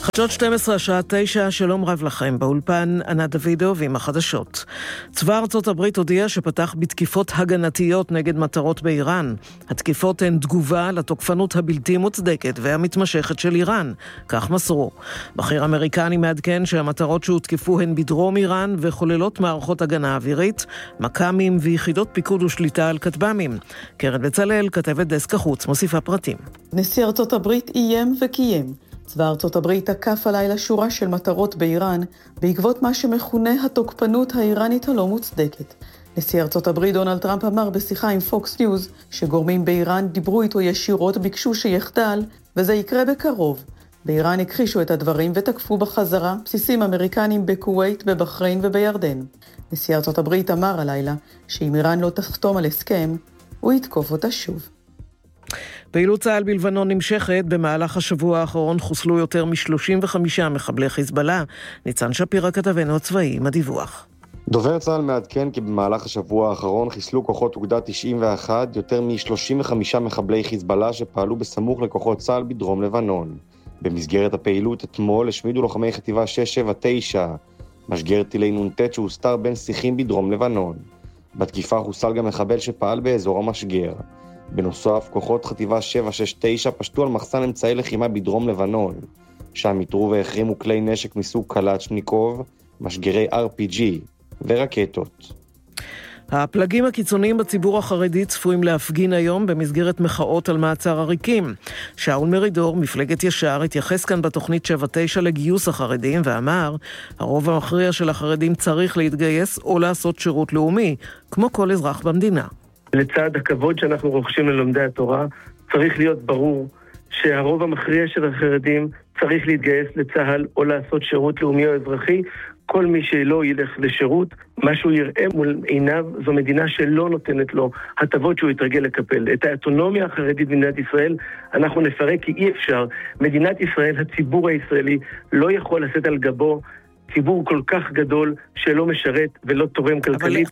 חדשות 12, השעה 9, שלום רב לכם. באולפן ענת דוידוב עם החדשות. צבא ארצות הברית הודיע שפתח בתקיפות הגנתיות נגד מטרות באיראן. התקיפות הן תגובה לתוקפנות הבלתי מוצדקת והמתמשכת של איראן, כך מסרו. בכיר אמריקני מעדכן שהמטרות שהותקפו הן בדרום איראן וכוללות מערכות הגנה אווירית, מקאמים ויחידות פיקוד ושליטה על כטב"מים. קרן בצלאל, כתבת דסק החוץ, מוסיפה פרטים. נשיא ארצות הברית איים וקיים. צבא ארצות הברית תקף הלילה שורה של מטרות באיראן, בעקבות מה שמכונה התוקפנות האיראנית הלא מוצדקת. נשיא ארצות הברית דונלד טראמפ אמר בשיחה עם פוקס ניוז, שגורמים באיראן דיברו איתו ישירות, ביקשו שיחדל, וזה יקרה בקרוב. באיראן הכחישו את הדברים ותקפו בחזרה בסיסים אמריקנים בכווית, בבחריין ובירדן. נשיא ארצות הברית אמר הלילה, שאם איראן לא תחתום על הסכם, הוא יתקוף אותה שוב. פעילות צה"ל בלבנון נמשכת. במהלך השבוע האחרון חוסלו יותר מ-35 מחבלי חיזבאללה. ניצן שפירא, כתבנו הצבאי, עם הדיווח. דובר צה"ל מעדכן כי במהלך השבוע האחרון חיסלו כוחות אוגדה 91 יותר מ-35 מחבלי חיזבאללה שפעלו בסמוך לכוחות צה"ל בדרום לבנון. במסגרת הפעילות אתמול השמידו לוחמי חטיבה 679, משגר טילי נ"ט שהוסתר בין שיחים בדרום לבנון. בתקיפה חוסל גם מחבל שפעל באזור המשגר. בנוסף, כוחות חטיבה 769 פשטו על מחסן אמצעי לחימה בדרום לבנון, שם איתרו והחרימו כלי נשק מסוג קלצ'ניקוב, משגרי RPG ורקטות. הפלגים הקיצוניים בציבור החרדי צפויים להפגין היום במסגרת מחאות על מעצר עריקים. שאול מרידור, מפלגת ישר, התייחס כאן בתוכנית 79 לגיוס החרדים ואמר, הרוב המכריע של החרדים צריך להתגייס או לעשות שירות לאומי, כמו כל אזרח במדינה. לצד הכבוד שאנחנו רוכשים ללומדי התורה, צריך להיות ברור שהרוב המכריע של החרדים צריך להתגייס לצה"ל או לעשות שירות לאומי או אזרחי. כל מי שלא ילך לשירות, מה שהוא יראה מול עיניו, זו מדינה שלא נותנת לו הטבות שהוא יתרגל לקפל. את האוטונומיה החרדית במדינת ישראל אנחנו נפרק, כי אי אפשר. מדינת ישראל, הציבור הישראלי, לא יכול לשאת על גבו ציבור כל כך גדול שלא משרת ולא תורם כלכלית.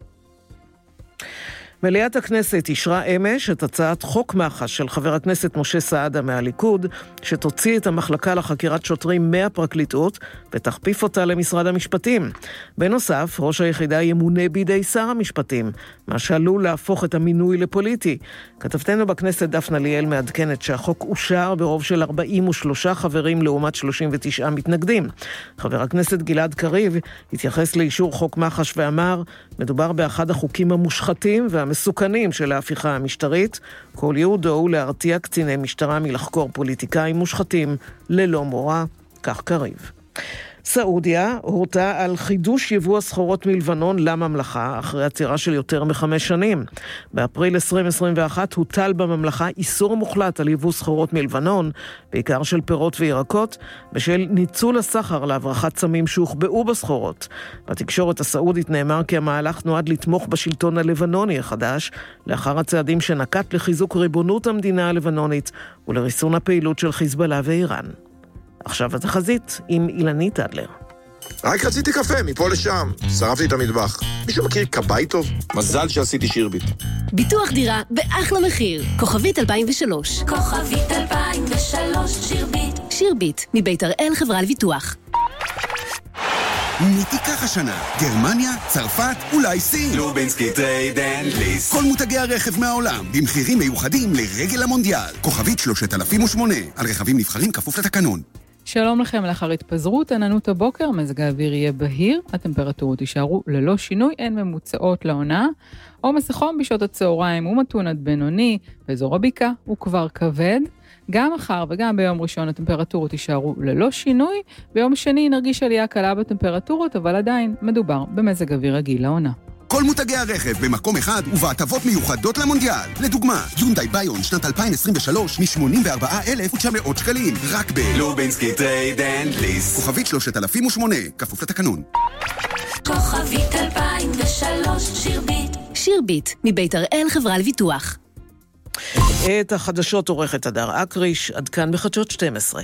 מליאת הכנסת אישרה אמש את הצעת חוק מח"ש של חבר הכנסת משה סעדה מהליכוד, שתוציא את המחלקה לחקירת שוטרים מהפרקליטות ותכפיף אותה למשרד המשפטים. בנוסף, ראש היחידה ימונה בידי שר המשפטים, מה שעלול להפוך את המינוי לפוליטי. כתבתנו בכנסת דפנה ליאל מעדכנת שהחוק אושר ברוב של 43 חברים לעומת 39 מתנגדים. חבר הכנסת גלעד קריב התייחס לאישור חוק מח"ש ואמר, מדובר באחד החוקים המושחתים והמסוכנים של ההפיכה המשטרית. כל ייעודו הוא להרתיע קציני משטרה מלחקור פוליטיקאים מושחתים ללא מורא, כך קריב. סעודיה הורתה על חידוש יבוא הסחורות מלבנון לממלכה אחרי עצירה של יותר מ5 שנים. באפריל 2021 הוטל בממלכה איסור מוחלט על יבוא סחורות מלבנון, בעיקר של פירות וירקות, בשל ניצול הסחר להברחת סמים שהוחבאו בסחורות. בתקשורת הסעודית נאמר כי המהלך נועד לתמוך בשלטון הלבנוני החדש, לאחר הצעדים שנקט לחיזוק ריבונות המדינה הלבנונית ולריסון הפעילות של חיזבאללה ואיראן. עכשיו התחזית עם אילנית אדלר. רק רציתי קפה, מפה לשם. שרפתי את המטבח. מישהו מכיר קבאי טוב? מזל שעשיתי שירביט. ביטוח דירה באחלה מחיר. כוכבית 2003. כוכבית 2003, שירביט. שירביט, מבית הראל חברה לביטוח. מי תיקח השנה? גרמניה, צרפת, אולי סין? לובינסקי טרייד אנד ליסט. כל מותגי הרכב מהעולם, במחירים מיוחדים לרגל המונדיאל. כוכבית 3008, על רכבים נבחרים כפוף לתקנון. שלום לכם, לאחר התפזרות עננות הבוקר, מזג האוויר יהיה בהיר, הטמפרטורות יישארו ללא שינוי, אין ממוצעות לעונה. עומס החום בשעות הצהריים הוא מתון עד בינוני, באזור הבקעה הוא כבר כבד. גם מחר וגם ביום ראשון הטמפרטורות יישארו ללא שינוי, ביום שני נרגיש עלייה קלה בטמפרטורות, אבל עדיין מדובר במזג אוויר רגיל לעונה. כל מותגי הרכב במקום אחד ובהטבות מיוחדות למונדיאל. לדוגמה, יונדאי ביון שנת 2023 מ-84,900 שקלים, רק לובינסקי טרייד אנד ליסט. כוכבית 3008, כפוף לתקנון. כוכבית 2003, שירביט. שירביט, מבית הראל חברה לביטוח. את החדשות עורכת הדר אקריש, עד כאן בחדשות 12.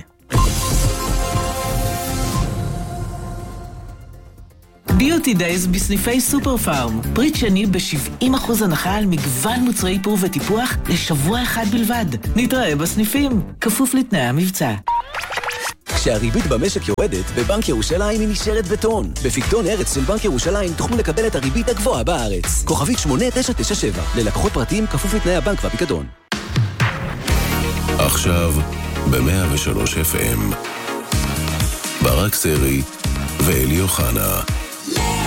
ביוטי דייז בסניפי סופר פארם. פריט שני ב-70% הנחה על מגוון מוצרי איפור וטיפוח לשבוע אחד בלבד. נתראה בסניפים, כפוף לתנאי המבצע. כשהריבית במשק יורדת, בבנק ירושלים היא נשארת בטון. בפיקדון ארץ של בנק ירושלים תוכלו לקבל את הריבית הגבוהה בארץ. כוכבית 8997, ללקוחות פרטיים כפוף לתנאי הבנק והפיקדון. עכשיו ב-103 FM ברק סרי ואלי אוחנה.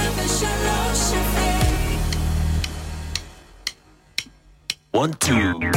103 FM 1, 2